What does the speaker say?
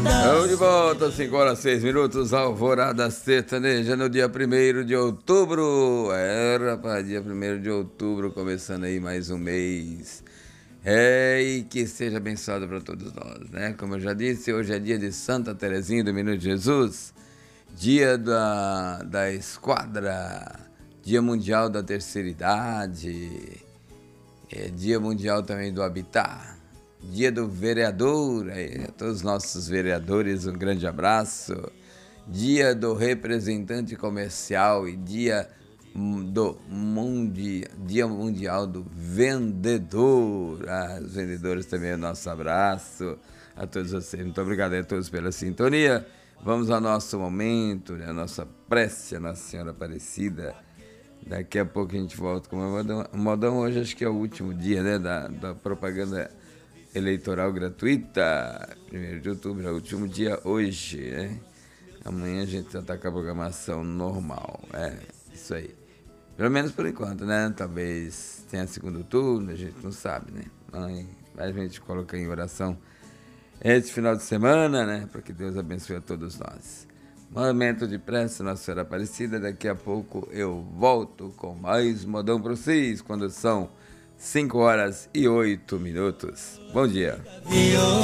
Estamos de volta, 5 horas 6 minutos, Alvorada Sertaneja no dia 1º de outubro. Rapaz, dia 1º de outubro, começando aí mais um mês. E que seja abençoado para todos nós, né? Como eu já disse, hoje é dia de Santa Terezinha do Menino Jesus, dia da esquadra, dia mundial da terceira idade, dia mundial também do habitat. Dia do vereador, a todos os nossos vereadores, um grande abraço. Dia do representante comercial e dia mundial do vendedor. Os vendedores também, o nosso abraço a todos vocês. Muito obrigado a todos pela sintonia. Vamos ao nosso momento, né? A nossa prece, a Nossa Senhora Aparecida. Daqui a pouco a gente volta com o modão. Hoje acho que é o último dia, né, da propaganda eleitoral gratuita, 1º de outubro, é o último dia hoje, né? Amanhã a gente já está com a programação normal, isso aí. Pelo menos por enquanto, né? Talvez tenha segundo turno, a gente não sabe, né? Mas a gente coloca em oração esse final de semana, né? Para que Deus abençoe a todos nós. Momento de prece, Nossa Senhora Aparecida. Daqui a pouco eu volto com mais modão para vocês, quando são 5 horas e 8 minutos. Bom dia.